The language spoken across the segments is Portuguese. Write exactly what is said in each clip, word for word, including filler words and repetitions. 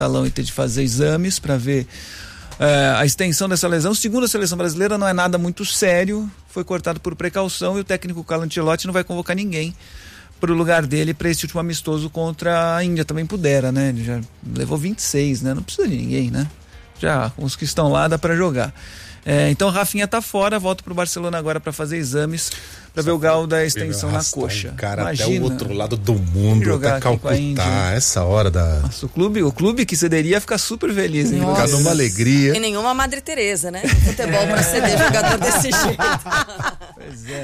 salão e ter de fazer exames para ver uh, a extensão dessa lesão. Segundo a seleção brasileira, não é nada muito sério, foi cortado por precaução e o técnico Carlo Ancelotti não vai convocar ninguém para o lugar dele para esse último amistoso contra a Índia. Também pudera, né? Ele já levou vinte e seis, né? Não precisa de ninguém, né? Já os que estão lá dá para jogar. É, então Rafinha tá fora, volta pro Barcelona agora para fazer exames para ver o grau da extensão na coxa. Um cara Imagina, até o outro lado do mundo, até Calcutá, essa hora da... Nossa, o clube, o clube que cederia fica super feliz, hein? Fica numa alegria. E nenhuma Madre Teresa, né? Futebol para ceder jogador desse jeito. Pois é.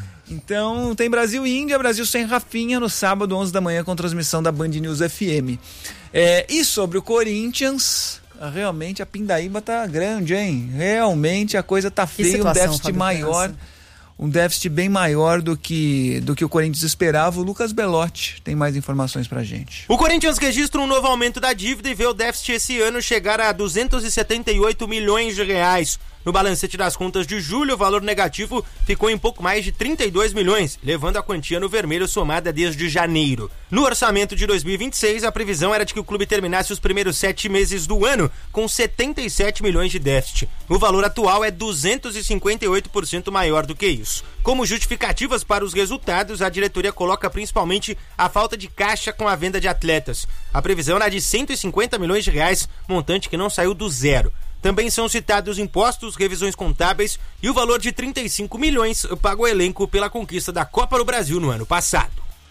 Então tem Brasil e Índia, Brasil sem Rafinha no sábado, onze da manhã, com transmissão da Band News F M. É, e sobre o Corinthians... Realmente a pindaíba tá grande, hein? Realmente a coisa tá feia, um déficit Fábio maior, França. um déficit bem maior do que, do que o Corinthians esperava. O Lucas Belotti tem mais informações pra gente. O Corinthians registra um novo aumento da dívida e vê o déficit esse ano chegar a duzentos e setenta e oito milhões de reais. No balancete das contas de julho, o valor negativo ficou em pouco mais de trinta e dois milhões, levando a quantia no vermelho somada desde janeiro. No orçamento de dois mil e vinte e seis, a previsão era de que o clube terminasse os primeiros sete meses do ano com setenta e sete milhões de déficit. O valor atual é duzentos e cinquenta e oito por cento maior do que isso. Como justificativas para os resultados, a diretoria coloca principalmente a falta de caixa com a venda de atletas. A previsão era de cento e cinquenta milhões de reais, montante que não saiu do zero. Também são citados impostos, revisões contábeis e o valor de trinta e cinco milhões pago ao elenco pela conquista da Copa do Brasil no ano passado.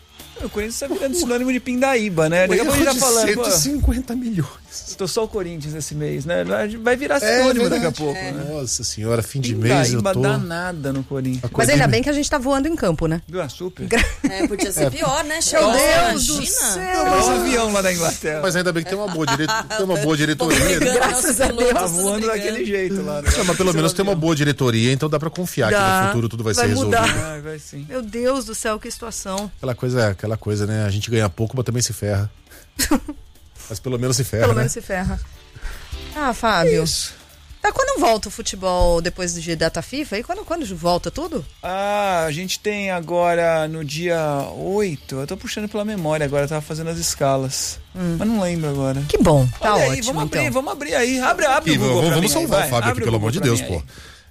O Corinthians está virando sinônimo de pindaíba, né? Daqui a pouco a gente tá falando, cento e cinquenta milhões. Estou só o Corinthians esse mês, né? Vai virar sinônimo é, daqui a pouco, é. né? Nossa senhora, fim de pindaíba mês eu tô... danada no Corinthians. Mas ainda bem que a gente tá voando em campo, né? Viu, super. É, podia ser é. pior, né? Meu Deus do céu! Mas avião lá da Inglaterra. Mas ainda bem que tem uma boa, dire... tem uma boa diretoria. Graças a Deus. Tá voando daquele jeito lá. Né? Não, mas pelo menos tem uma boa diretoria, então dá pra confiar dá. que no futuro tudo vai, vai ser resolvido. Ah, vai sim. Meu Deus do céu, que situação. Aquela coisa, aquela coisa, né? A gente ganha pouco, mas também se ferra. Mas pelo menos se ferra, Pelo né? menos se ferra. Ah, Fábio. Isso. Tá, quando volta o futebol depois de data FIFA? E quando, quando volta tudo? Ah, a gente tem agora no dia oito, eu tô puxando pela memória agora, eu tava fazendo as escalas. Hum. Mas não lembro agora. Que bom, tá Olha ótimo. Aí, vamos então. abrir, vamos abrir aí. Abre, abre e o Google vamos, pra vamos mim, salvar aí, o Fábio aqui, pelo amor de Deus, pô.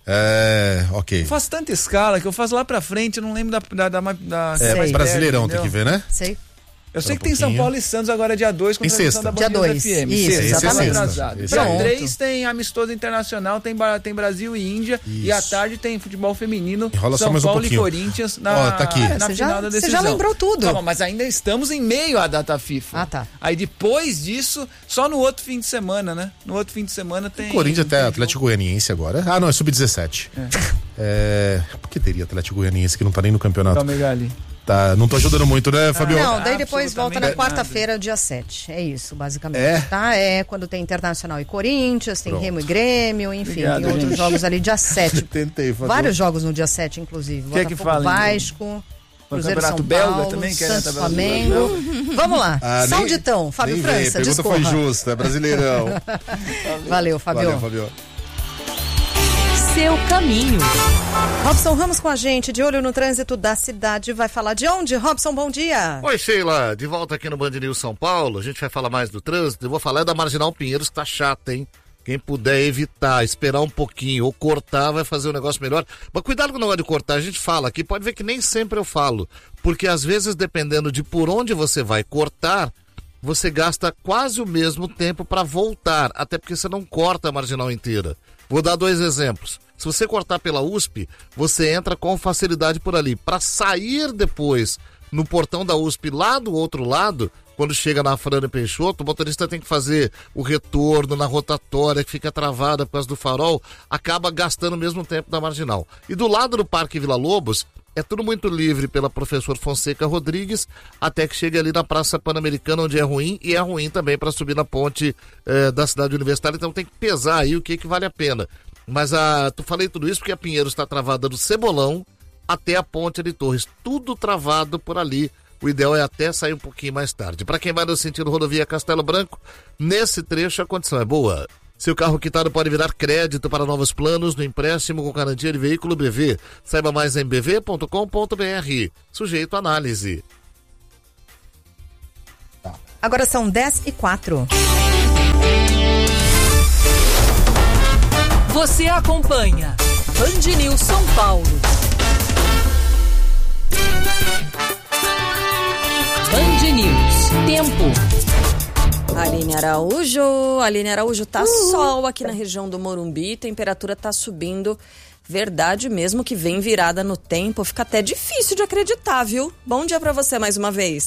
É, ok. Eu faço tanta escala que eu faço lá pra frente, eu não lembro da... da, da, da é, Brasileirão tem que ver, né? Sei. Eu sei que tem São Paulo e Santos agora dia dois com transmissão da Dia dois. F M. Isso, sexta, exatamente. Atrasado. Dia três tem amistoso internacional, tem, tem Brasil e Índia. Isso. E à tarde tem futebol feminino, Enrola São só mais Paulo um e Corinthians na, Ó, tá aqui. na Você final já, da decisão. Você já lembrou tudo. Calma, mas ainda estamos em meio à data FIFA. Ah, tá. Aí depois disso, só no outro fim de semana, né? No outro fim de semana tem... O Corinthians até Atlético Goianiense agora. Ah, não, é sub dezessete. É. É... Por que teria Atlético Goianiense que não tá nem no campeonato? Calma, Gali. Tá, não tô ajudando muito, né, Fabio? Não, daí depois volta na quarta-feira, dia sete. É isso, basicamente. É? Tá? É quando tem Internacional e Corinthians, tem Pronto. Remo e Grêmio, enfim, Obrigado, tem outros gente. jogos ali dia sete. Tentei, Fabio. Vários jogos no dia sete, inclusive. Que é que Botafogo, fala, Vasco, Cruzeiro Campeonato São belga Paulo, também, que é Santos na Flamengo. Vamos lá. Ah, Sauditão, Fábio nem França, vem, a pergunta discorra. foi justa, é brasileirão. Valeu, Fabio. Valeu, Fabio. Seu caminho. Robson Ramos com a gente, de olho no trânsito da cidade. Vai falar de onde? Robson, bom dia. Oi, Sheila. De volta aqui no Band News São Paulo. A gente vai falar mais do trânsito. Eu vou falar da Marginal Pinheiros, que tá chata, hein? Quem puder evitar, esperar um pouquinho ou cortar, vai fazer o negócio melhor. Mas cuidado com o negócio de cortar. A gente fala aqui, pode ver que nem sempre eu falo. Porque às vezes, dependendo de por onde você vai cortar, você gasta quase o mesmo tempo para voltar. Até porque você não corta a marginal inteira. Vou dar dois exemplos. Se você cortar pela U S P, você entra com facilidade por ali. Para sair depois no portão da U S P lá do outro lado, quando chega na Frana Peixoto, o motorista tem que fazer o retorno na rotatória, que fica travada por causa do farol, acaba gastando o mesmo tempo da marginal. E do lado do Parque Vila Lobos, é tudo muito livre pela Professor Fonseca Rodrigues, até que chegue ali na Praça Pan-Americana, onde é ruim, e é ruim também para subir na ponte eh, da cidade universitária, então tem que pesar aí o que, que vale a pena. Mas a, tu falei tudo isso porque a Pinheiros está travada do Cebolão até a ponte de Torres, tudo travado por ali. O ideal é até sair um pouquinho mais tarde. Para quem vai no sentido rodovia Castelo Branco, nesse trecho a condição é boa. Seu carro quitado pode virar crédito para novos planos no empréstimo com garantia de veículo B V. Saiba mais em b v ponto com ponto b r. Sujeito à análise. Agora são dez e quatro. Você acompanha Band News São Paulo. Band News. Tempo. Aline Araújo, Aline Araújo, tá uhum. sol aqui na região do Morumbi, temperatura tá subindo, verdade mesmo que vem virada no tempo, fica até difícil de acreditar, viu? Bom dia pra você mais uma vez.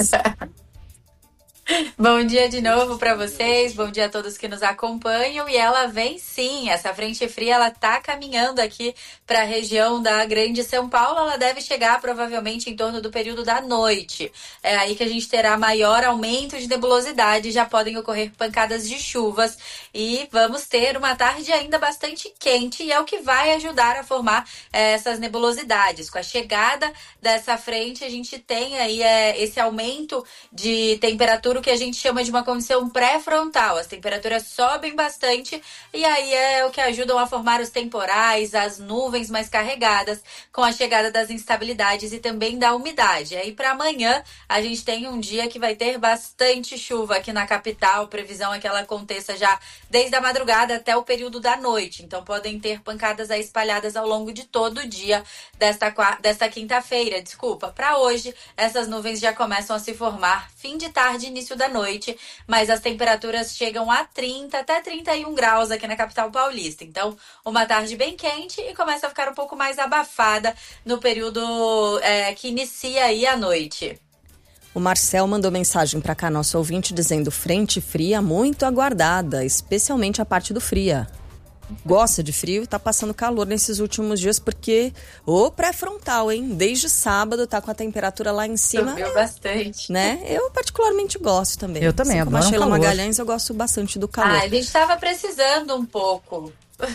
Bom dia de novo para vocês, bom dia a todos que nos acompanham. E ela vem sim, essa frente fria ela tá caminhando aqui para a região da Grande São Paulo. Ela deve chegar provavelmente em torno do período da noite. É aí que a gente terá maior aumento de nebulosidade, já podem ocorrer pancadas de chuvas e vamos ter uma tarde ainda bastante quente, e é o que vai ajudar a formar é, essas nebulosidades. Com a chegada dessa frente a gente tem aí é, esse aumento de temperatura, o que a gente chama de uma condição pré-frontal. As temperaturas sobem bastante e aí é o que ajudam a formar os temporais, as nuvens mais carregadas com a chegada das instabilidades e também da umidade. Aí para amanhã a gente tem um dia que vai ter bastante chuva aqui na capital. Previsão é que ela aconteça já desde a madrugada até o período da noite. Então podem ter pancadas aí espalhadas ao longo de todo o dia desta, desta quinta-feira. Desculpa, para hoje essas nuvens já começam a se formar fim de tarde, início da noite, mas as temperaturas chegam a trinta até trinta e um graus aqui na capital paulista. Então, uma tarde bem quente e começa a ficar um pouco mais abafada no período é, que inicia aí a noite. O Marcel mandou mensagem para cá, nosso ouvinte, dizendo: frente fria muito aguardada, especialmente a parte do fria. Gosta de frio e tá passando calor nesses últimos dias porque o pré-frontal, hein? Desde sábado tá com a temperatura lá em cima. Subiu bastante. Né? Eu particularmente gosto também. Eu também, assim, adoro como a Sheila calor. Magalhães, eu gosto bastante do calor. Ah, a gente tava precisando um pouco.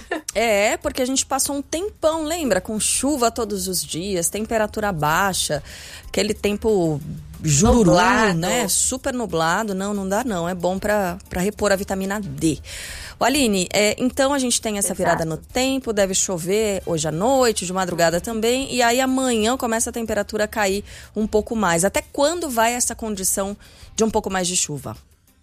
É, porque a gente passou um tempão, lembra? Com chuva todos os dias, temperatura baixa, aquele tempo jururu, nublado, né? Super nublado. Não, não dá não. É bom pra, pra repor a vitamina D. O Aline, é, então a gente tem essa Exato. virada no tempo, deve chover hoje à noite, de madrugada também, e aí amanhã começa a temperatura a cair um pouco mais. Até quando vai essa condição de um pouco mais de chuva?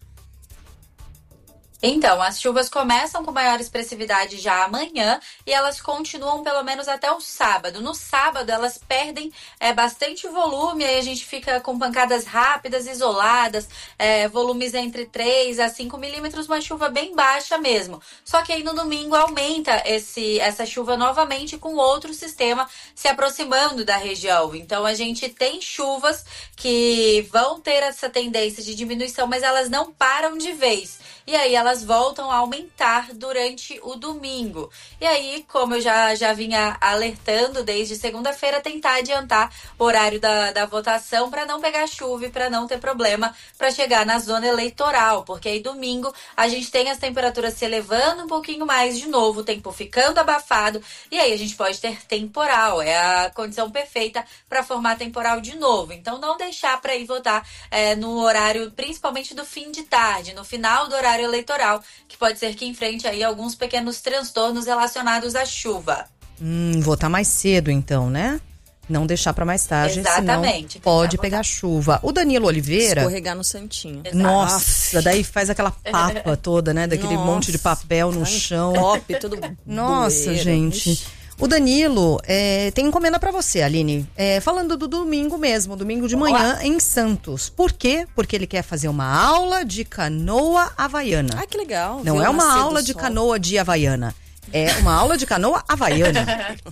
Então, as chuvas começam com maior expressividade já amanhã e elas continuam pelo menos até o sábado. No sábado, elas perdem é, bastante volume, aí a gente fica com pancadas rápidas, isoladas, é, volumes entre três a cinco milímetros, uma chuva bem baixa mesmo. Só que aí no domingo aumenta esse, essa chuva novamente com outro sistema se aproximando da região. Então, a gente tem chuvas que vão ter essa tendência de diminuição, mas elas não param de vez. E aí elas voltam a aumentar durante o domingo. E aí, como eu já, já vinha alertando desde segunda-feira, tentar adiantar o horário da, da votação para não pegar chuva e para não ter problema para chegar na zona eleitoral. Porque aí domingo a gente tem as temperaturas se elevando um pouquinho mais de novo, o tempo ficando abafado. E aí a gente pode ter temporal. É a condição perfeita para formar temporal de novo. Então não deixar para ir votar é, no horário, principalmente do fim de tarde, no final do horário eleitoral, que pode ser que enfrente aí alguns pequenos transtornos relacionados à chuva. Hum, votar mais cedo então, né? Não deixar para mais tarde, Exatamente, senão pode pegar chuva. O Danilo Oliveira... Escorregar no santinho. Exato. Nossa, daí faz aquela papa toda, né? Daquele Nossa, monte de papel no chão. Top, tudo Nossa, bueiro. gente... Ixi. O Danilo é, tem encomenda pra você, Aline. É, falando do domingo mesmo, domingo de manhã em Santos. Por quê? Porque ele quer fazer uma aula de canoa havaiana. Ah, que legal. Não Viu é uma nascer aula do de sol. canoa de havaiana. É uma aula de canoa havaiana.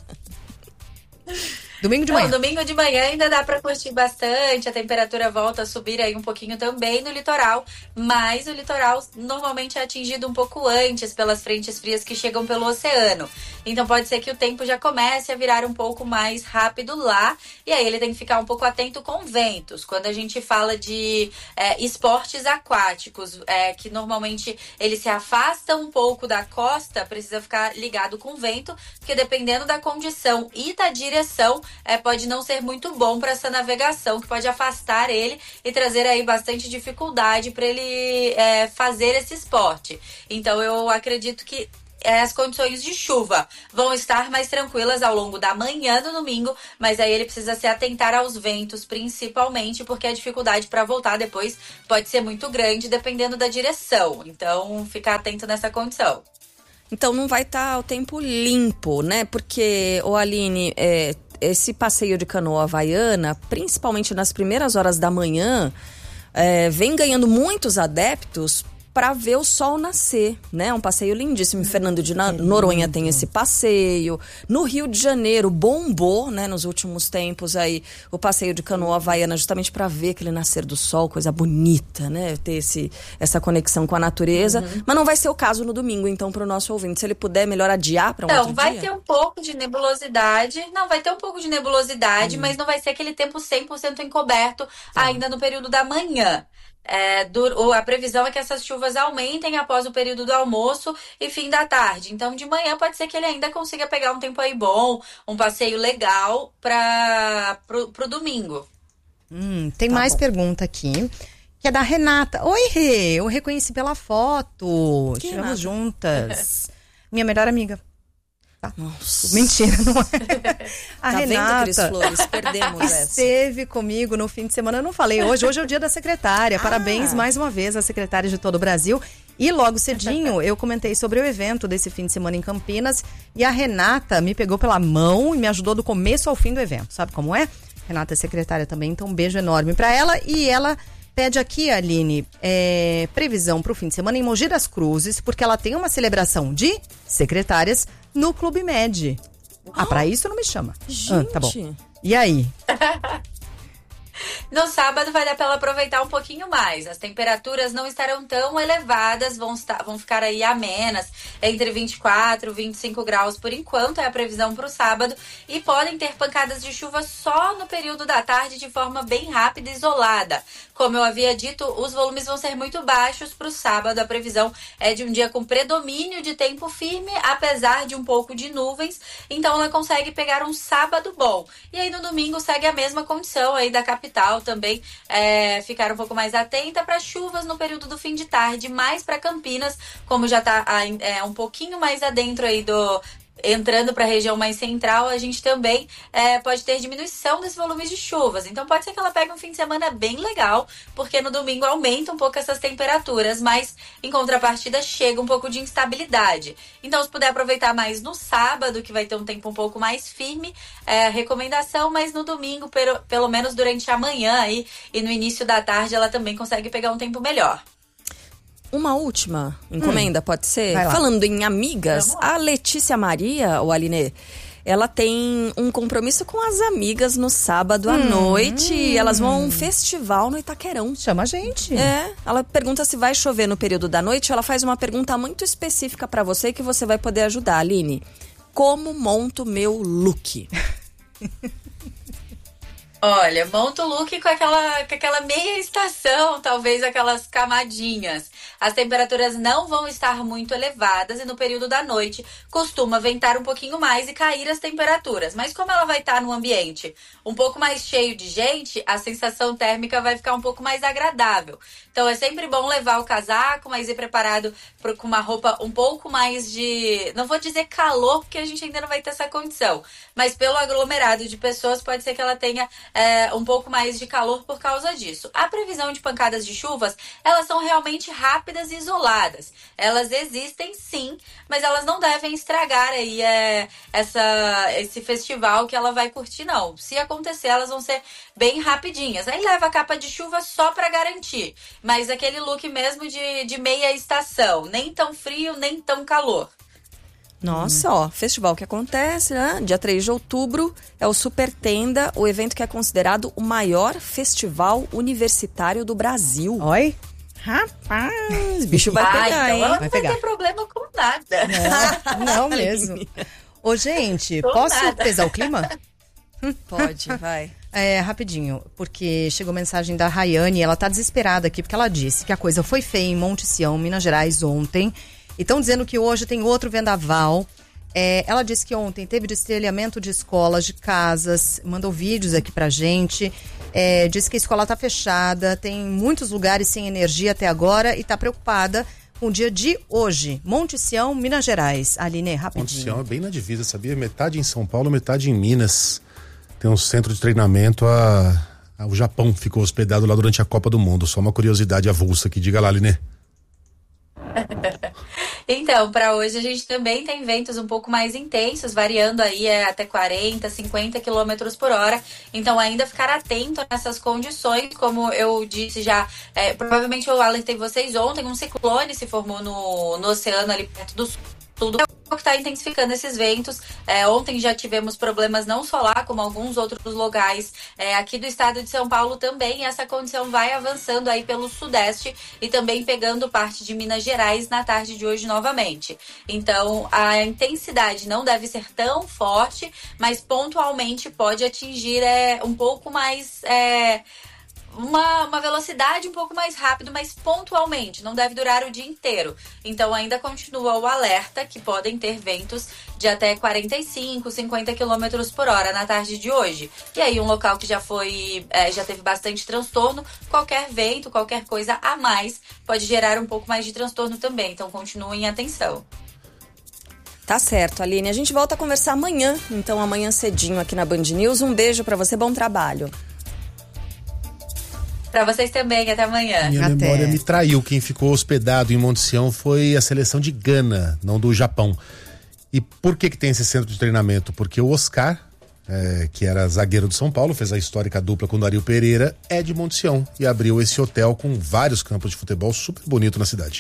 Domingo de Não, manhã. domingo de manhã ainda dá para curtir bastante, a temperatura volta a subir aí um pouquinho também no litoral, mas o litoral normalmente é atingido um pouco antes pelas frentes frias que chegam pelo oceano. Então pode ser que o tempo já comece a virar um pouco mais rápido lá, e aí ele tem que ficar um pouco atento com ventos. Quando a gente fala de é, esportes aquáticos, é, que normalmente eles se afastam um pouco da costa, precisa ficar ligado com vento, porque dependendo da condição e da direção, É, pode não ser muito bom para essa navegação, que pode afastar ele e trazer aí bastante dificuldade para ele é, fazer esse esporte. Então eu acredito que é, as condições de chuva vão estar mais tranquilas ao longo da manhã do domingo, mas aí ele precisa se atentar aos ventos principalmente, porque a dificuldade para voltar depois pode ser muito grande dependendo da direção. Então ficar atento nessa condição. Então não vai estar tá o tempo limpo, né? Porque, ô Aline, é, esse passeio de canoa havaiana, principalmente nas primeiras horas da manhã, é, vem ganhando muitos adeptos para ver o sol nascer, né? Um passeio lindíssimo. Em Fernando de Noronha tem esse passeio. No Rio de Janeiro bombou, né? Nos últimos tempos aí o passeio de canoa havaiana, justamente para ver aquele nascer do sol, coisa bonita, né? Ter esse, essa conexão com a natureza. Uhum. Mas não vai ser o caso no domingo, então, para o nosso ouvinte. Se ele puder, melhor adiar para um não, outro dia. Não, vai ter um pouco de nebulosidade. Não, vai ter um pouco de nebulosidade, uhum. mas não vai ser aquele tempo cem por cento encoberto tá. ainda no período da manhã. É, do, a previsão é que essas chuvas aumentem após o período do almoço e fim da tarde. Então, de manhã pode ser que ele ainda consiga pegar um tempo aí bom, um passeio legal para pro, pro domingo. Hum, tem tá mais bom. Pergunta aqui, que é da Renata. Oi, Rê, eu reconheci pela foto. Que Estivemos nada. juntas. Minha melhor amiga. Tá. Nossa. Mentira, não é? A tá Renata vendo, Cris Flores? Perdemos essa. Esteve comigo no fim de semana. Eu não falei hoje. Hoje é o dia da secretária. Parabéns ah. mais uma vez à secretária de todo o Brasil. E logo cedinho eu comentei sobre o evento desse fim de semana em Campinas. E a Renata me pegou pela mão e me ajudou do começo ao fim do evento. Sabe como é? Renata é secretária também, então um beijo enorme pra ela. E ela pede aqui, Aline, é, previsão pro fim de semana em Mogi das Cruzes, porque ela tem uma celebração de secretárias no Clube Med. Ah, pra isso não me chama. Gente. Ah, tá bom. E aí? No sábado vai dar para ela aproveitar um pouquinho mais. As temperaturas não estarão tão elevadas, vão, estar, vão ficar aí amenas, entre vinte e quatro, vinte e cinco graus por enquanto, é a previsão para o sábado. E podem ter pancadas de chuva só no período da tarde de forma bem rápida e isolada. Como eu havia dito, os volumes vão ser muito baixos para o sábado. A previsão é de um dia com predomínio de tempo firme, apesar de um pouco de nuvens. Então ela consegue pegar um sábado bom. E aí no domingo segue a mesma condição aí da capital também. É, ficar um pouco mais atenta para chuvas no período do fim de tarde, mais para Campinas, como já está é, um pouquinho mais adentro aí do... entrando para a região mais central, a gente também é, pode ter diminuição desses volumes de chuvas. Então pode ser que ela pegue um fim de semana bem legal, porque no domingo aumenta um pouco essas temperaturas, mas em contrapartida chega um pouco de instabilidade. Então se puder aproveitar mais no sábado, que vai ter um tempo um pouco mais firme, é recomendação, mas no domingo, pelo, pelo menos durante a manhã aí, e no início da tarde, ela também consegue pegar um tempo melhor. Uma última encomenda, hum. pode ser? Falando em amigas, a Letícia Maria, o Aline, ela tem um compromisso com as amigas no sábado hum. à noite. E elas vão a um festival no Itaquerão. Chama a gente. É, ela pergunta se vai chover no período da noite. Ela faz uma pergunta muito específica pra você que você vai poder ajudar, Aline. Como monto meu look? Olha, monta o look com aquela, com aquela meia estação, talvez aquelas camadinhas. As temperaturas não vão estar muito elevadas e no período da noite costuma ventar um pouquinho mais e cair as temperaturas. Mas como ela vai estar num ambiente um pouco mais cheio de gente, a sensação térmica vai ficar um pouco mais agradável. Então é sempre bom levar o casaco, mas ir preparado por, com uma roupa um pouco mais de... não vou dizer calor, porque a gente ainda não vai ter essa condição. Mas pelo aglomerado de pessoas, pode ser que ela tenha é, um pouco mais de calor por causa disso. A previsão de pancadas de chuvas, elas são realmente rápidas e isoladas. Elas existem sim, mas elas não devem estragar aí é, essa, esse festival que ela vai curtir, não. Se acontecer, elas vão ser bem rapidinhas. Aí leva a capa de chuva só pra garantir. Mas aquele look mesmo de, de meia estação. Nem tão frio, nem tão calor. Nossa, hum. ó, festival que acontece, né? Dia três de outubro, é o Super Tenda, o evento que é considerado o maior festival universitário do Brasil. Oi? Rapaz, bicho vai ah, pegar, então hein? Ela não vai, vai pegar. ter problema com nada. Não, não mesmo. Ô, gente, com posso nada. pesar o clima? Pode, vai. É, rapidinho, porque chegou mensagem da Rayane, ela tá desesperada aqui, porque ela disse que a coisa foi feia em Monte Sião, Minas Gerais, ontem. E estão dizendo que hoje tem outro vendaval. É, ela disse que ontem teve destelhamento de escolas, de casas, mandou vídeos aqui pra gente. É, disse que a escola tá fechada, tem muitos lugares sem energia até agora e tá preocupada com o dia de hoje. Monte Sião, Minas Gerais. Aline, rapidinho. Monte Sião é bem na divisa, sabia? Metade em São Paulo, metade em Minas. Tem um centro de treinamento, a, a, o Japão ficou hospedado lá durante a Copa do Mundo. Só uma curiosidade avulsa aqui, diga lá, Aline. Então, para hoje a gente também tem ventos um pouco mais intensos, variando aí é, até quarenta, cinquenta quilômetros por hora. Então, ainda ficar atento nessas condições. Como eu disse já, é, provavelmente eu alertei vocês ontem, um ciclone se formou no, no oceano ali perto do sul. Tudo que está intensificando esses ventos. É, ontem já tivemos problemas não só lá, como alguns outros locais é, aqui do estado de São Paulo também. Essa condição vai avançando aí pelo sudeste e também pegando parte de Minas Gerais na tarde de hoje novamente. Então, a intensidade não deve ser tão forte, mas pontualmente pode atingir é, um pouco mais... É, Uma, uma velocidade um pouco mais rápido, mas pontualmente, não deve durar o dia inteiro. Então ainda continua o alerta que podem ter ventos de até quarenta e cinco, cinquenta quilômetros por hora na tarde de hoje. E aí um local que já foi, é, já teve bastante transtorno, qualquer vento, qualquer coisa a mais pode gerar um pouco mais de transtorno também. Então continuem em atenção. Tá certo, Aline. A gente volta a conversar amanhã, então amanhã cedinho aqui na Band News. Um beijo pra você, bom trabalho. Pra vocês também, até amanhã. Minha Até. memória me traiu. Quem ficou hospedado em Monte Sião foi a seleção de Gana, não do Japão. E por que que tem esse centro de treinamento? Porque o Oscar, é, que era zagueiro do São Paulo, fez a histórica dupla com o Dario Pereira, é de Monte Sião e abriu esse hotel com vários campos de futebol super bonito na cidade.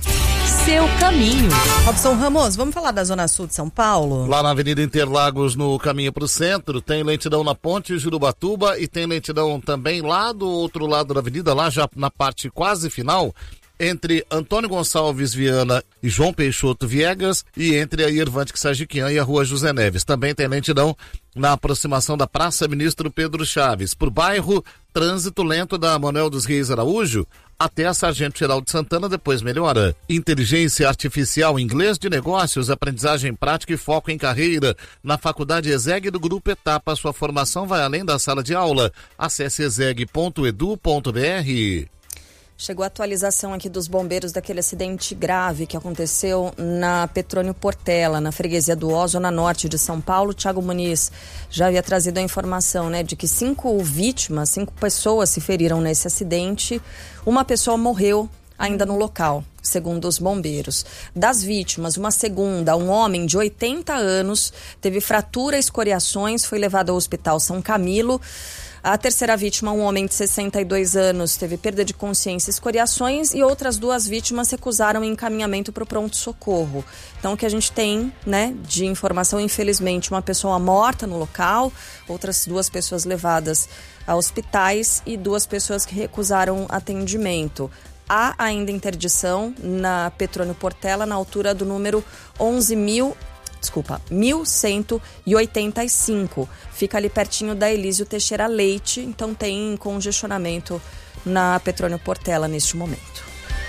Seu caminho. Robson Ramos, vamos falar da Zona Sul de São Paulo? Lá na Avenida Interlagos, no caminho para o centro, tem lentidão na Ponte Jurubatuba e tem lentidão também lá do outro lado da avenida, lá já na parte quase final, entre Antônio Gonçalves Viana e João Peixoto Viegas e entre a Irvante Sagiquian e a Rua José Neves. Também tem lentidão na aproximação da Praça Ministro Pedro Chaves. Por bairro, trânsito lento da Manuel dos Reis Araújo até a Sargento Geraldo Santana, depois melhora. Inteligência Artificial, Inglês de Negócios, aprendizagem prática e foco em carreira. Na Faculdade ESEG do Grupo Etapa, sua formação vai além da sala de aula. Acesse exeg ponto edu ponto br. Chegou a atualização aqui dos bombeiros daquele acidente grave que aconteceu na Petrônio Portela, na freguesia do Ó, zona norte de São Paulo. Thiago Muniz já havia trazido a informação, né, de que cinco vítimas, cinco pessoas se feriram nesse acidente. Uma pessoa morreu ainda no local, segundo os bombeiros. Das vítimas, uma segunda, um homem de oitenta anos, teve fratura e escoriações, foi levado ao Hospital São Camilo. A terceira vítima, um homem de sessenta e dois anos, teve perda de consciência e escoriações, e outras duas vítimas recusaram encaminhamento para o pronto-socorro. Então, o que a gente tem, né, de informação, infelizmente, uma pessoa morta no local, outras duas pessoas levadas a hospitais e duas pessoas que recusaram atendimento. Há ainda interdição na Petrônio Portela, na altura do número onze mil... Desculpa, mil cento e oitenta e cinco. Fica ali pertinho da Elísio Teixeira Leite, então tem congestionamento na Petrônio Portela neste momento.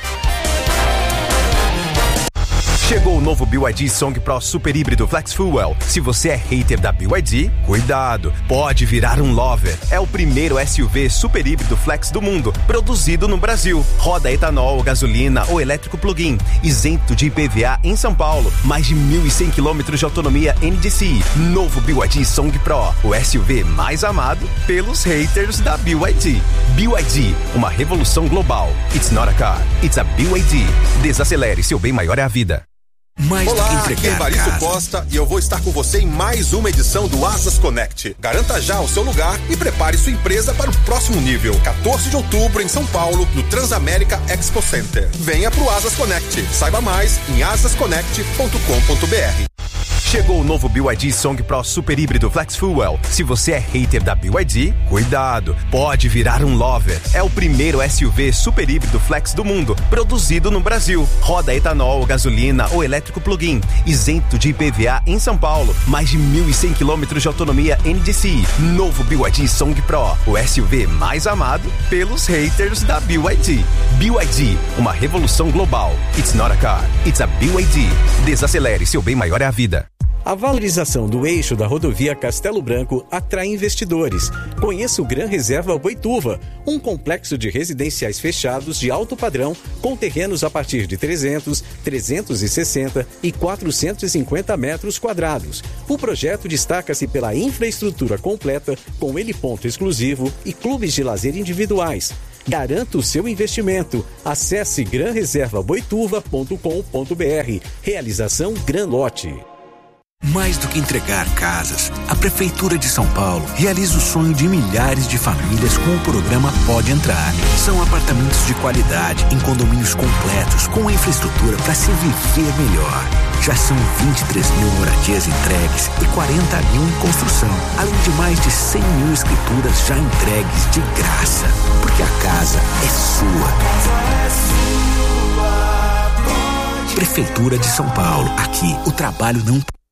Chegou o novo B Y D Song Pro Super Híbrido Flex Fuel. Se você é hater da B Y D, cuidado, pode virar um lover. É o primeiro S U V super híbrido flex do mundo, produzido no Brasil. Roda etanol, gasolina ou elétrico plug-in, isento de I P V A em São Paulo. Mais de mil e cem quilômetros de autonomia N D C I. Novo B Y D Song Pro, o S U V mais amado pelos haters da B Y D. B Y D, uma revolução global. It's not a car, it's a B Y D. Desacelere, seu bem maior é a vida. Mais Olá, do que aqui é Evaristo Costa e eu vou estar com você em mais uma edição do Asas Connect. Garanta já o seu lugar e prepare sua empresa para o próximo nível. quatorze de outubro em São Paulo, no Transamérica Expo Center. Venha pro Asas Connect. Saiba mais em asas connect ponto com ponto br. Chegou o novo B Y D Song Pro Super Híbrido Flex Fuel. Se você é hater da B Y D, cuidado, pode virar um lover. É o primeiro S U V super híbrido flex do mundo, produzido no Brasil. Roda etanol, gasolina ou elétrico plug-in, isento de I P V A em São Paulo. Mais de mil e cem quilômetros de autonomia N D C I. Novo B Y D Song Pro, o S U V mais amado pelos haters da B Y D. B Y D, uma revolução global. It's not a car, it's a B Y D. Desacelere, seu bem maior é a vida. A valorização do eixo da rodovia Castelo Branco atrai investidores. Conheça o Gran Reserva Boituva, um complexo de residenciais fechados de alto padrão com terrenos a partir de trezentos, trezentos e sessenta e quatrocentos e cinquenta metros quadrados. O projeto destaca-se pela infraestrutura completa, com heliponto exclusivo e clubes de lazer individuais. Garanta o seu investimento. Acesse gran reserva boituva ponto com ponto br. Realização Gran Lote. Mais do que entregar casas, a Prefeitura de São Paulo realiza o sonho de milhares de famílias com o programa Pode Entrar. São apartamentos de qualidade, em condomínios completos, com infraestrutura para se viver melhor. Já são vinte e três mil moradias entregues e quarenta mil em construção, além de mais de cem mil escrituras já entregues de graça. Porque a casa é sua. Prefeitura de São Paulo. Aqui, o trabalho não